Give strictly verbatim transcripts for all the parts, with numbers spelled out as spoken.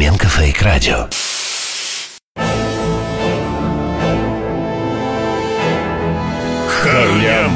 Фоменко Фейк Радио. Харлям.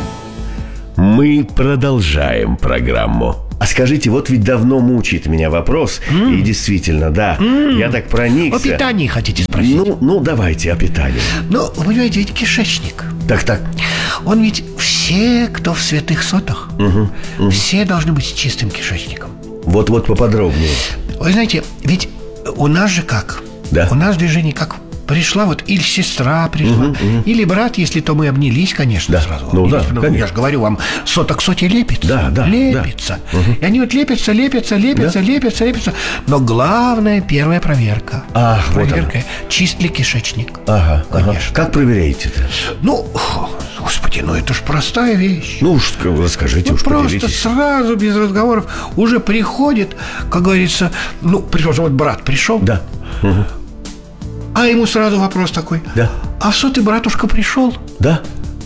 Мы продолжаем программу. А скажите, вот ведь давно мучает меня вопрос. Mm. И действительно, да, mm. я так проникся. О питании хотите спросить? Ну, ну, давайте о питании. Ну, вы понимаете, ведь кишечник. Так-так. Он ведь все, кто в святых сотах, угу, угу. все должны быть с чистым кишечником. Вот-вот поподробнее. Вы знаете, ведь у нас же как? Да. У нас движение как... Пришла вот или сестра пришла, угу, угу. или брат, если то мы обнялись, конечно, да. сразу. Ну, да, ну, я же говорю вам, соток соте лепится. Да, да, лепится. Да. Угу. И они вот лепятся, лепятся, лепятся, да? лепятся, лепятся. Но главное, первая проверка. Ах, проверка, вот чист ли кишечник. Ага, конечно. Ага. Как проверяете-то? Ну, господи, ну это ж простая вещь. Ну уж расскажите, ну, уж просто поделитесь. Сразу, без разговоров, уже приходит, как говорится, ну, вот брат пришел. Да. Угу. А ему сразу вопрос такой. Да. А что ты, братушка, пришел? Да.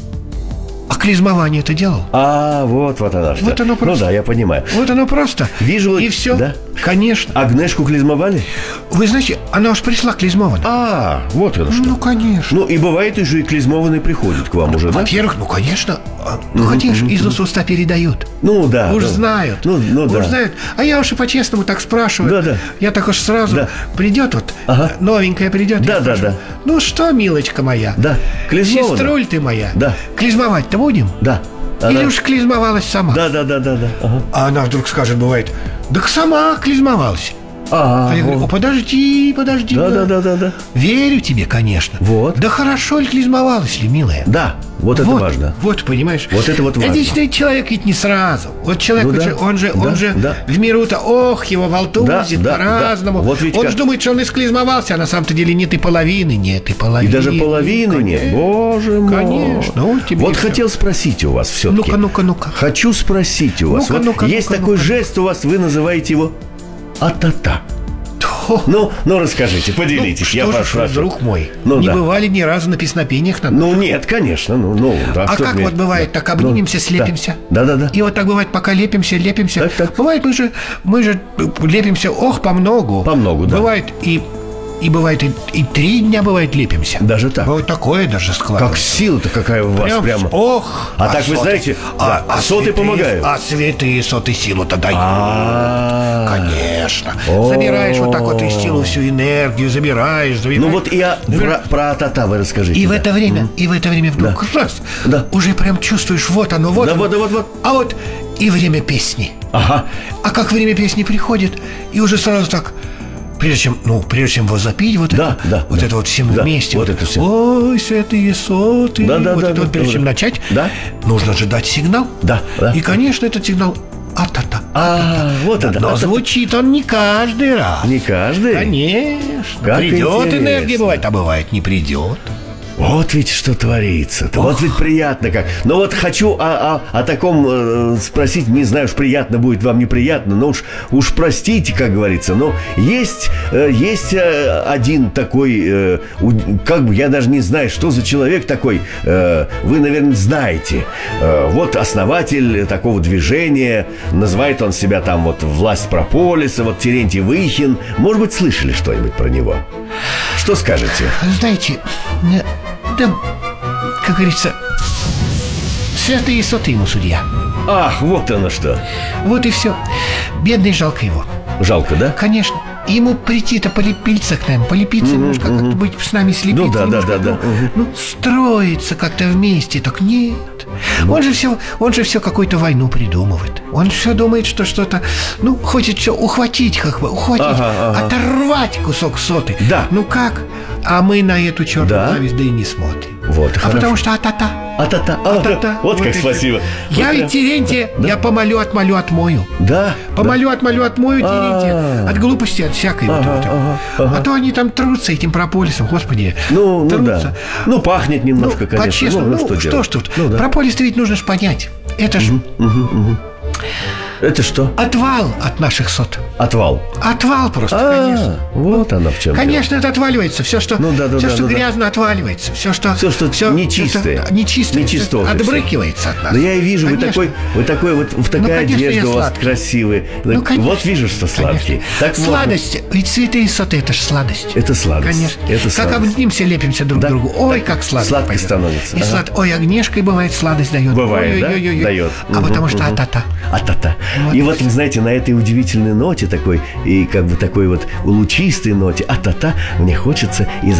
А клизмование это делал? А, вот, вот оно что. Вот оно просто. Ну да, я понимаю. Вот оно просто. Вижу. И все. Да? Конечно. Агнешку клизмовали? Вы знаете, она уж пришла клизмована. А, вот оно что. Ну, конечно. Ну, и бывает, уже и клизмованный приходит к вам уже, да? Во-первых, ну, конечно. Ну, конечно, из уст в уста передают. Ну, да. Уж да. знают. Ну, ну уж да. знают. А я уж и по-честному так спрашиваю. Да, да. Я так уж сразу да. придет вот, ага. новенькая придет. Да, да, да. Ну, что, милочка моя? Да. Клизмована. Сеструль ты моя. Да. Клизмовать-то будем? Да. Или она... уж клизмовалась сама? Да, да, да, да, да. Ага. А она вдруг скажет, бывает, так сама клизмовалась. А, а я говорю, о, подожди, подожди. Да, да, да, да, да. Верю тебе, конечно. Вот. Да хорошо ли клизмовалась ли, милая? Да, вот, вот это важно. Вот, понимаешь? Вот это вот важно. Ведь человек ведь не сразу. Вот человек, ну, да. он же, да, он же да. в миру-то, ох, его волтузит да, по-разному. Да. Вот ведь он как... же думает, что он и склизмовался, а на самом-то деле нет и половины, нет и половины. И даже половины конечно. нет. Боже мой. Конечно. Вот, тебе вот все. Хотел спросить у вас все-таки. Ну-ка, ну-ка, ну-ка. Хочу спросить у вас. Ну-ка, вот ну-ка, есть ну-ка, такой ну-ка. жест у вас, вы называете его а-та-та. Ну, ну, расскажите, поделитесь, ну, я что вас же, прошу. друг мой, ну, не да. бывали ни разу на песнопениях на Ну, нет, конечно. Ну, ну, да, а как мне... вот бывает, да. так обнимемся, ну, слепимся. Да, да, да. И вот так бывает, пока лепимся, лепимся. Так, так. Бывает, мы же, мы же лепимся, ох, по многу. По многу, да. Бывает и... И бывает, и, и три дня бывает лепимся. Даже так? Вот такое даже складывается. Как сила-то какая у вас прям, прямо. Ох! А, а так соты, вы знаете, а, да, а соты святые, помогают. А святые соты силу-то дают. А-а-а. Конечно. О-о-о. Забираешь вот так вот и силу, всю энергию, забираешь, забираешь. Ну вот и о, про, про а-та-та вы расскажите. И да. в это время, mm. и в это время вдруг да. раз, да. уже прям чувствуешь, вот оно, вот да, оно. вот, да, вот, вот. А вот и время песни. Ага. А как время песни приходит, и уже сразу так... Прежде чем, ну, прежде чем возопить вот да, это, да, вот да. это вот всем да, вместе. Вот это все. Ой, святые соты. Да, да, вот да, это да, вот прежде да, чем да. начать, да? нужно же дать сигнал. Да, да. И, конечно, этот сигнал а-та-та. А, вот это. Но звучит он не каждый раз. Не каждый? Конечно. Как придет интересно. энергия, бывает, а бывает не придет. Вот ведь что творится-то. Вот ведь приятно как. Но вот хочу о, о, о таком э, спросить. Не знаю, уж приятно будет вам, неприятно. Но уж, уж простите, как говорится. Но есть, э, есть э, один такой э, у, как бы, я даже не знаю, что за человек такой. э, Вы, наверное, знаете. э, Вот основатель такого движения. Называет он себя там вот власть прополиса. Вот Терентий Выхин. Может быть, слышали что-нибудь про него? Что скажете? Знаете, да, как говорится, святые соты ему судья. Ах, вот оно что. Вот и все. Бедный, жалко его. Жалко, да? Конечно. Ему прийти-то полепиться к нам, полепиться Угу, немножко, угу. как-то быть с нами слепиться. Ну да, да, да, да. Ну, Угу. ну, строиться как-то вместе, так нет. Ну. Он же все, он же все какую-то войну придумывает. Он все думает, что что-то, ну, хочет все ухватить, как бы, ухватить, Ага, ага. оторвать кусок соты. Да. Ну как? А мы на эту черную Да. зависть да и не смотрим. Вот, а хорошо. потому что а-та-та. А-та-та. А-та-та. Вот как и всё. спасибо. Я Вот ведь прям- Терентия, Да. я помолю, отмолю, отмою. Да. Помолю, отмолю, отмою Терентия. А-а-а. От глупости, от всякой вот Ага, вот. ага, ага. А то они там трутся этим прополисом, господи. Ну, ну трутся. да. Ну, пахнет немножко, Ну, конечно. по-честному, Ну, ну, что что делать? ж тут? Ну, да. Прополис-то ведь нужно ж понять. Это ж... Мгм, мгм. Это что? Отвал от наших сот. Отвал. Отвал просто, А, конечно. вот она в чем. Конечно, это отваливается. Все, что, Ну да, да, все, да, что ну да. грязно, отваливается. Все, что, Все, что нечистое. это нечистое, Нечистое всё всё. отбрыкивается от нас. Но я и вижу, вы Конечно. такой, вы такой вот, в такая конечно, я одежда у вас сладкий. красивая. Ну, конечно. Вот вижу, что сладкий. Конечно. Так вот. Сладость. Ведь цветы и соты – это же сладость. Это сладость. Конечно. Это как сладость. обнимся, лепимся друг Да. к другу. Ой, Так как сладко сладко пойдет. становится. И Ага. слад... Ой, огнешкой бывает сладость дает. Бывает, да? Ой-ой-ой-ой. Дает. А Мгм, потому что мгм. а-та-та. А-та-та. Вот. И вот, вы знаете, на этой удивительной ноте такой, и как бы такой вот лучистой ноте, а-та-та, мне хочется из